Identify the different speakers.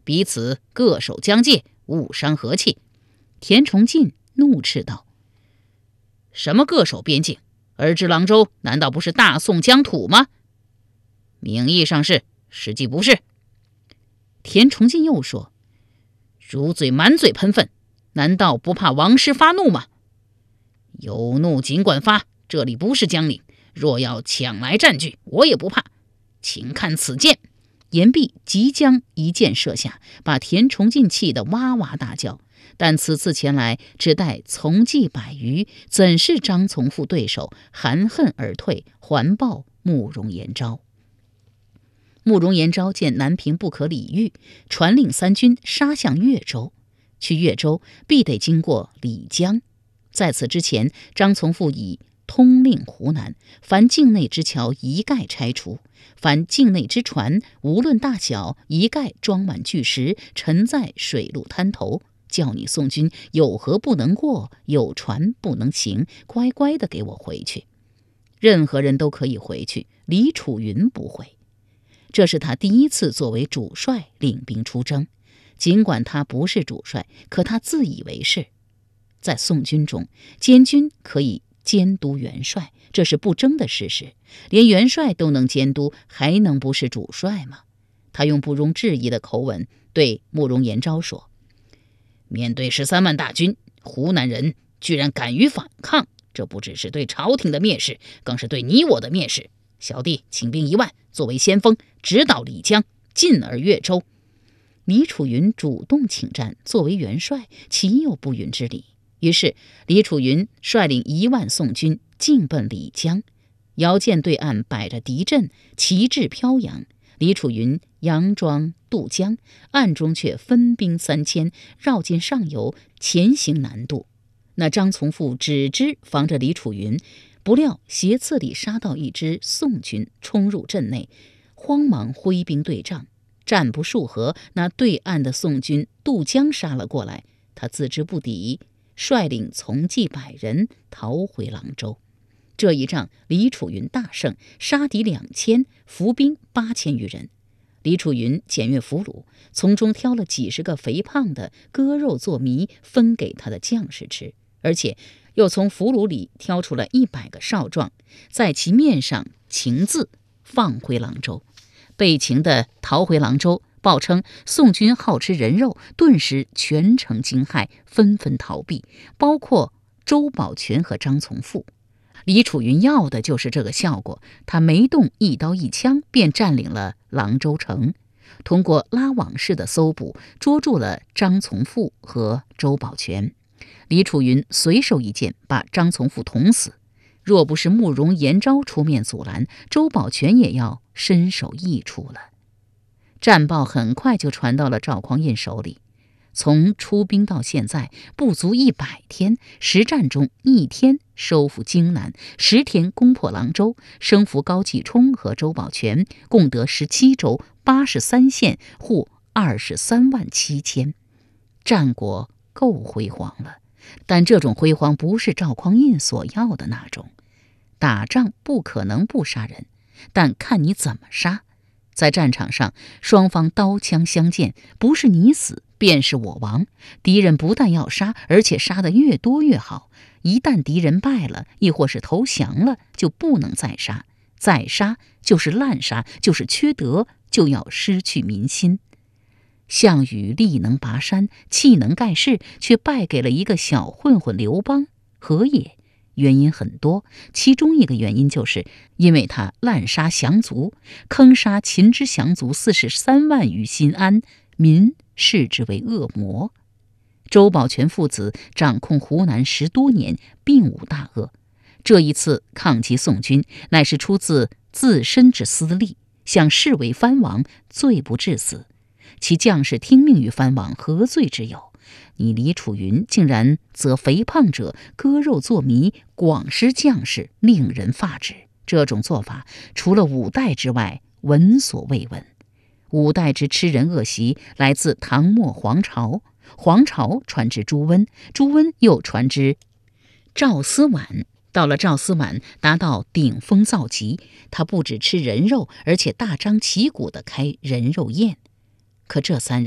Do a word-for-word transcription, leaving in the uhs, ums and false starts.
Speaker 1: 彼此各守疆界，误伤和气。田崇进怒斥道：什么各守边境？而知郎州难道不是大宋疆土吗？名义上是，实际不是。田崇进又说：如嘴满嘴喷粪，难道不怕王师发怒吗？有怒尽管发，这里不是江岭，若要抢来占据，我也不怕。请看此剑。言毕，即将一箭射下，把田崇进气得哇哇大叫。但此次前来只带从骑百余，怎是张从父对手？含恨而退，还报慕容延昭。慕容延昭见南平不可理喻，传令三军杀向越州。去越州必得经过李江，在此之前，张从父已通令湖南，凡境内之桥一概拆除，凡境内之船无论大小，一概装满巨石，沉在水路滩头，叫你宋军有河不能过，有船不能行，乖乖的给我回去。任何人都可以回去，李楚云不会。这是他第一次作为主帅领兵出征，尽管他不是主帅，可他自以为是。在宋军中，监军可以监督元帅，这是不争的事实。连元帅都能监督，还能不是主帅吗？他用不容置疑的口吻对慕容延昭说：面对十三万大军，湖南人居然敢于反抗，这不只是对朝廷的蔑视，更是对你我的蔑视。小弟请兵一万，作为先锋，直捣丽江，进而越州。李楚云主动请战，作为元帅，岂有不允之理？于是李楚云率领一万宋军进奔丽江。遥见对岸摆着敌阵，旗帜飘扬，李楚云佯装渡江，暗中却分兵三千，绕进上游，前行难度。那张从父只知防着李楚云，不料斜刺里杀到一支宋军冲入阵内，慌忙挥兵对仗，战不数合，那对岸的宋军渡江杀了过来，他自知不敌，率领从骑百人逃回郎州。这一仗李楚云大胜，杀敌两千，伏兵八千余人。李楚云检阅俘虏，从中挑了几十个肥胖的，割肉做糜分给他的将士吃，而且又从俘虏里挑出了一百个少壮，在其面上情字，放回郎州。被擒的逃回郎州，报称宋军好吃人肉，顿时全城惊骇，纷纷逃避，包括周保全和张从父。李楚云要的就是这个效果，他没动一刀一枪，便占领了郎州城。通过拉网式的搜捕，捉住了张从父和周保全。李楚云随手一剑把张从父捅死，若不是慕容延昭出面阻拦，周保全也要身首异处了。战报很快就传到了赵匡胤手里。从出兵到现在不足一百天，实战中一天收复荆南，十天攻破郎州，生俘高继冲和周保全，共得十七州八十三县，户二十三万七千。战果够辉煌了，但这种辉煌不是赵匡胤所要的那种。打仗不可能不杀人，但看你怎么杀。在战场上，双方刀枪相见，不是你死便是我亡。敌人不但要杀，而且杀得越多越好。一旦敌人败了，亦或是投降了，就不能再杀，再杀就是滥杀，就是缺德，就要失去民心。项羽力能拔山，气能盖世，却败给了一个小混混刘邦，何也？原因很多，其中一个原因就是因为他滥杀降卒，坑杀秦之降卒四十三万于新安，民视之为恶魔。周保全父子掌控湖南十多年，并无大恶。这一次抗击宋军，乃是出自自身之私利，想视为藩王，罪不至死。其将士听命于藩王，何罪之有？你李楚云竟然择肥胖者割肉做糜，广施将士，令人发指。这种做法除了五代之外，闻所未闻。五代之吃人恶习来自唐末黄巢，黄巢传至朱温，朱温又传之赵思绾。到了赵思绾达到顶峰造极，他不只吃人肉，而且大张旗鼓地开人肉宴。可这三人